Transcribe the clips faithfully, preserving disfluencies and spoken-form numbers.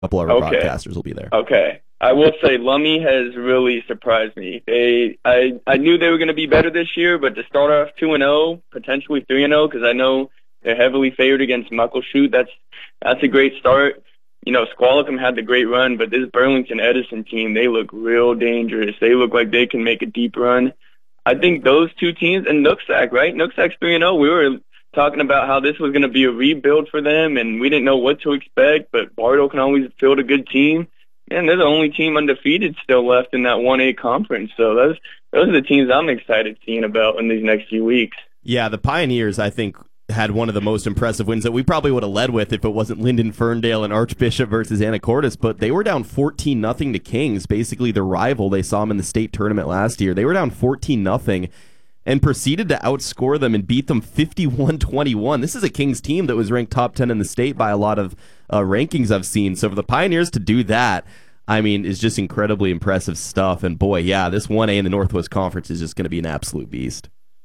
couple of our okay. broadcasters will be there. Okay. I will say Lummi has really surprised me. They, I, I knew they were going to be better this year, but to start off two and oh, potentially three and oh, because I know they're heavily favored against Muckleshoot. That's that's a great start. You know, Squalicum had the great run, but this Burlington Edison team, they look real dangerous. They look like they can make a deep run. I think those two teams, and Nooksack, right? Nooksack's three and oh. We were talking about how this was going to be a rebuild for them, and we didn't know what to expect, but Bartow can always field a good team. And they're the only team undefeated still left in that one A conference. So those those are the teams I'm excited seeing about in these next few weeks. Yeah, the Pioneers, I think, had one of the most impressive wins that we probably would have led with if it wasn't Linden Ferndale and Archbishop versus Anacortes. But they were down fourteen nothing to Kings, basically the rival. They saw them in the state tournament last year. They were down fourteen nothing and proceeded to outscore them and beat them fifty-one twenty-one. This is a Kings team that was ranked top ten in the state by a lot of uh, rankings I've seen. So for the Pioneers to do that, I mean, is just incredibly impressive stuff. And boy, yeah, this one A in the Northwest Conference is just going to be an absolute beast.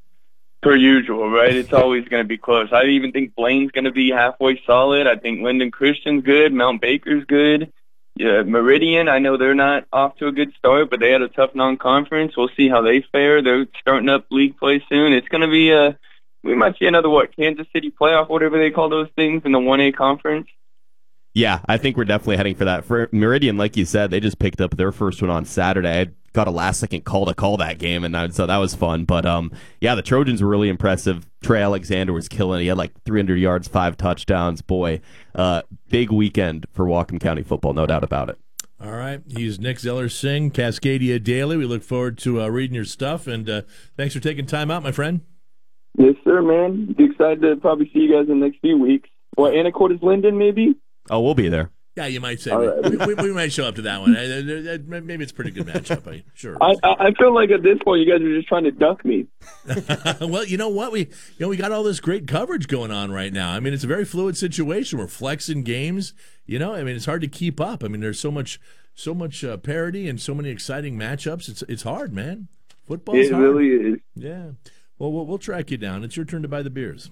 Per usual, right? It's always going to be close. I even think Blaine's going to be halfway solid. I think Linden Christian's good. Mount Baker's good. Yeah, Meridian, I know they're not off to a good start, but they had a tough non-conference. We'll see how they fare. They're starting up league play soon. It's going to be a, we might see another, what, Kansas City playoff, whatever they call those things in the one A conference. Yeah, I think we're definitely heading for that. For Meridian, like you said, they just picked up their first one on Saturday. I got a last-second call to call that game, and I, so that was fun. But, um, yeah, the Trojans were really impressive. Trey Alexander was killing it. He had like three hundred yards, five touchdowns. Boy, uh, big weekend for Whatcom County football, no doubt about it. All right. He's Nick Zeller-Singh, Cascadia Daily. We look forward to uh, reading your stuff, and uh, thanks for taking time out, my friend. Yes, sir, man. Be excited to probably see you guys in the next few weeks. What, Anacortes Linden, maybe? Oh, we'll be there. Yeah, you might say. We, right. we, we, we might show up to that one. Maybe it's a pretty good matchup. I, sure. I, I feel like at this point you guys are just trying to duck me. Well, you know what? We you know we got all this great coverage going on right now. I mean, it's a very fluid situation. We're flexing games. You know, I mean, it's hard to keep up. I mean, there's so much so much uh, parity and so many exciting matchups. It's it's hard, man. Football's it hard. really is. Yeah. Well, well, we'll track you down. It's your turn to buy the beers.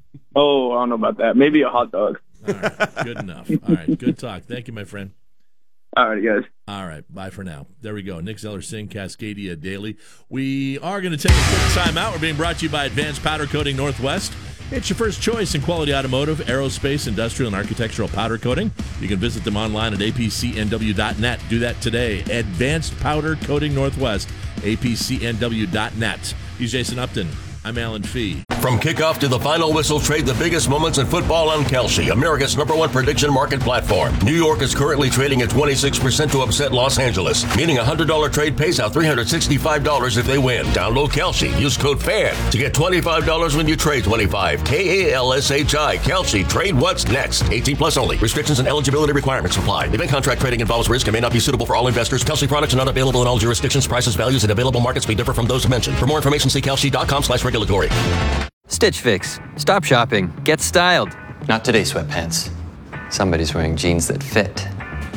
Oh, I don't know about that. Maybe a hot dog. All right, good enough. All right, good talk. Thank you, my friend. All right, guys. All right, bye for now. There we go. Nick Zeller-Singh, Cascadia Daily. We are going to take a quick time out. We're being brought to you by Advanced Powder Coating Northwest. It's your first choice in quality automotive, aerospace, industrial, and architectural powder coating. You can visit them online at A P C N W dot net. Do that today. Advanced Powder Coating Northwest, A P C N W dot net. He's Jason Upton. I'm Alan Fee. From kickoff to the final whistle, trade the biggest moments in football on Kalshi, America's number one prediction market platform. New York is currently trading at twenty-six percent to upset Los Angeles, meaning a one hundred dollars trade pays out three hundred sixty-five dollars if they win. Download Kalshi. Use code FAN to get twenty-five dollars when you trade twenty-five. K A L S H I. Kalshi. Trade what's next. eighteen plus only. Restrictions and eligibility requirements apply. Event contract trading involves risk and may not be suitable for all investors. Kalshi products are not available in all jurisdictions. Prices, values, and available markets may differ from those mentioned. For more information, see Kalshi dot com slash regulatory. Stitch Fix. Stop shopping. Get styled. Not today, sweatpants. Somebody's wearing jeans that fit.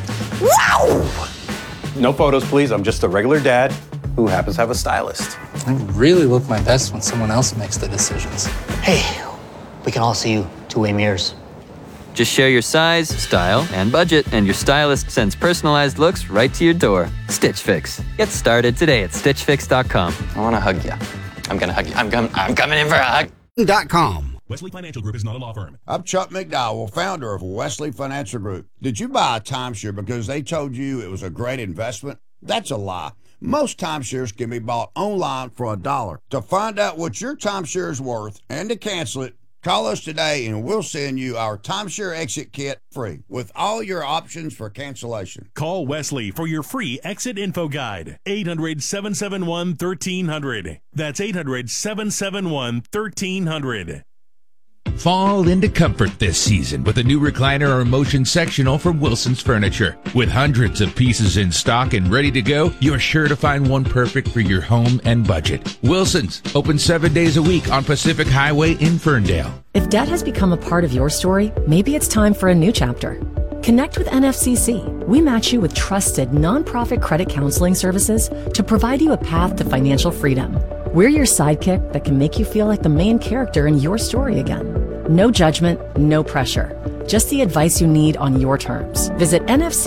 Wow! No photos, please. I'm just a regular dad who happens to have a stylist. I really look my best when someone else makes the decisions. Hey, we can all see you two-way mirrors. Just share your size, style, and budget, and your stylist sends personalized looks right to your door. Stitch Fix. Get started today at stitch fix dot com. I want to hug you. I'm going to hug you. I'm, com- I'm coming in for a hug. Dot com. Wesley Financial Group is not a law firm. I'm Chuck McDowell, founder of Wesley Financial Group. Did you buy a timeshare because they told you it was a great investment? That's a lie. Most timeshares can be bought online for a dollar. To find out what your timeshare is worth and to cancel it, call us today and we'll send you our timeshare exit kit free with all your options for cancellation. Call Wesley for your free exit info guide. eight hundred, seven seven one, one three hundred. That's eight hundred, seven seven one, one three hundred. Fall into comfort this season with a new recliner or motion sectional from Wilson's Furniture. With hundreds of pieces in stock and ready to go, you're sure to find one perfect for your home and budget. Wilson's, open seven days a week on Pacific Highway in Ferndale. If debt has become a part of your story, maybe it's time for a new chapter. Connect with N F C C. We match you with trusted nonprofit credit counseling services to provide you a path to financial freedom. We're your sidekick that can make you feel like the main character in your story again. No judgment, no pressure. just the advice you need on your terms. Visit N F C